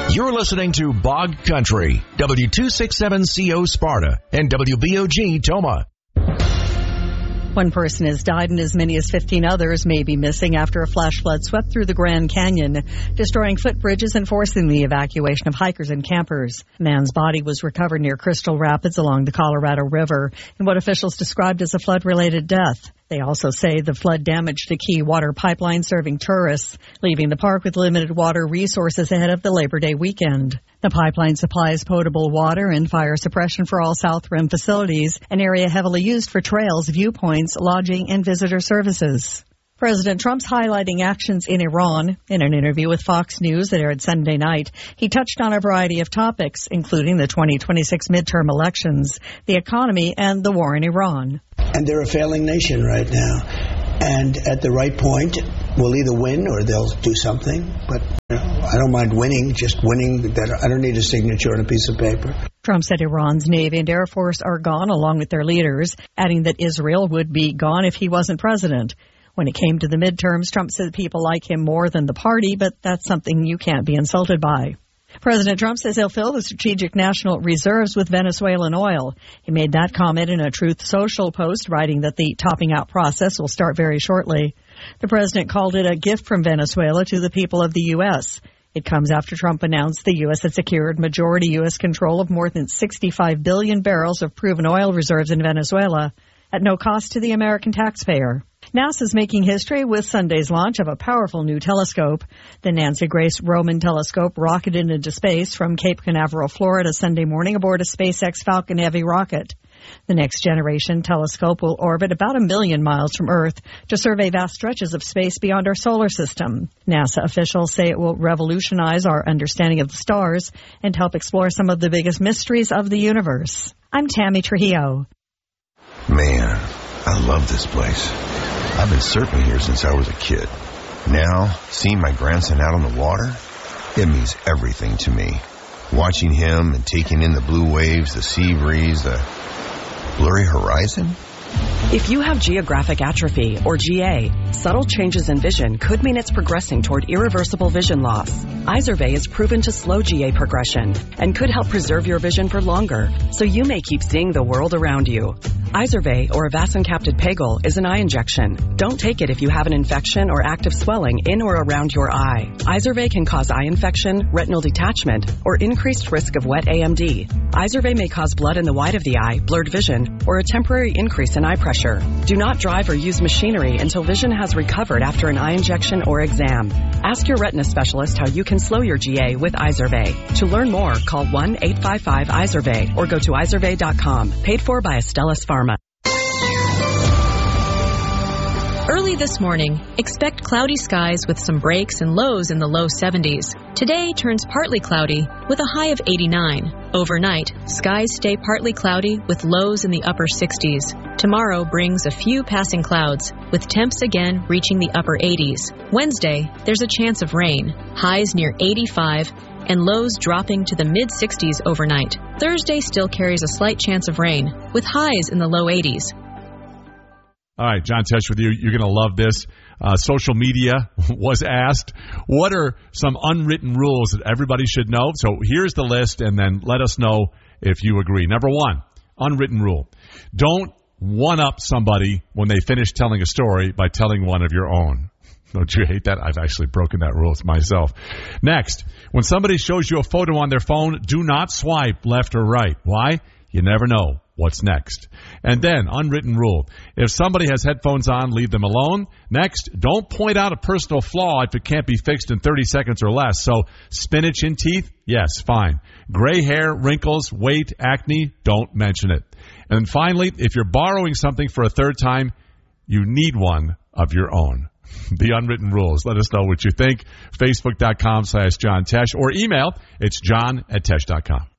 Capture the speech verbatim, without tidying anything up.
You're listening to Bog Country, W two sixty-seven C O Sparta and W B O G Toma. One person has died and as many as fifteen others may be missing after a flash flood swept through the Grand Canyon, destroying footbridges and forcing the evacuation of hikers and campers. A man's body was recovered near Crystal Rapids along the Colorado River in what officials described as a flood-related death. They also say the flood damaged a key water pipeline serving tourists, leaving the park with limited water resources ahead of the Labor Day weekend. The pipeline supplies potable water and fire suppression for all South Rim facilities, an area heavily used for trails, viewpoints, lodging, and visitor services. President Trump's highlighting actions in Iran. In an interview with Fox News that aired Sunday night, he touched on a variety of topics, including the twenty twenty-six midterm elections, the economy, and the war in Iran. And they're a failing nation right now. And at the right point, we'll either win or they'll do something. But you know, I don't mind winning, just winning. That I don't need a signature on a piece of paper. Trump said Iran's Navy and Air Force are gone along with their leaders, adding that Israel would be gone if he wasn't president. When it came to the midterms, Trump said people like him more than the party, but that's something you can't be insulted by. President Trump says he'll fill the strategic national reserves with Venezuelan oil. He made that comment in a Truth Social post, writing that the topping out process will start very shortly. The president called it a gift from Venezuela to the people of the U S. It comes after Trump announced the U S had secured majority U S control of more than sixty-five billion barrels of proven oil reserves in Venezuela at no cost to the American taxpayer. NASA's making history with Sunday's launch of a powerful new telescope. The Nancy Grace Roman telescope rocketed into space from Cape Canaveral, Florida, Sunday morning aboard a SpaceX Falcon Heavy rocket. The next generation telescope will orbit about a million miles from Earth to survey vast stretches of space beyond our solar system. NASA officials say it will revolutionize our understanding of the stars and help explore some of the biggest mysteries of the universe. I'm Tammy Trujillo. Man, I love this place. I've been surfing here since I was a kid. Now, seeing my grandson out on the water, it means everything to me. Watching him and taking in the blue waves, the sea breeze, the blurry horizon. If you have geographic atrophy, or G A, subtle changes in vision could mean it's progressing toward irreversible vision loss. Izervay is proven to slow G A progression and could help preserve your vision for longer, so you may keep seeing the world around you. Izervay, or avacincaptad pegol, is an eye injection. Don't take it if you have an infection or active swelling in or around your eye. Izervay can cause eye infection, retinal detachment, or increased risk of wet A M D. Izervay may cause blood in the white of the eye, blurred vision, or a temporary increase in eye pressure. Do not drive or use machinery until vision has recovered after an eye injection or exam. Ask your retina specialist how you can slow your G A with Izervay. To learn more, call one eight five five Izervay or go to izervay dot com. Paid for by Astellas Pharma. Early this morning, expect cloudy skies with some breaks and lows in the low seventies. Today turns partly cloudy with a high of eighty-nine. Overnight, skies stay partly cloudy with lows in the upper sixties. Tomorrow brings a few passing clouds, with temps again reaching the upper eighties. Wednesday, there's a chance of rain, highs near eighty-five, and lows dropping to the mid-sixties overnight. Thursday still carries a slight chance of rain, with highs in the low eighties. All right, John Tesh with you. You're going to love this. Uh, social media was asked, what are some unwritten rules that everybody should know? So here's the list, and then let us know if you agree. Number one, unwritten rule. Don't one-up somebody when they finish telling a story by telling one of your own. Don't you hate that? I've actually broken that rule myself. Next, when somebody shows you a photo on their phone, do not swipe left or right. Why? You never know what's next. And then, unwritten rule. If somebody has headphones on, leave them alone. Next, don't point out a personal flaw if it can't be fixed in thirty seconds or less. So, spinach in teeth? Yes, fine. Gray hair, wrinkles, weight, acne? Don't mention it. And finally, if you're borrowing something for a third time, you need one of your own. The unwritten rules. Let us know what you think. Facebook.com slash John Tesh or email. It's john at tesh dot com.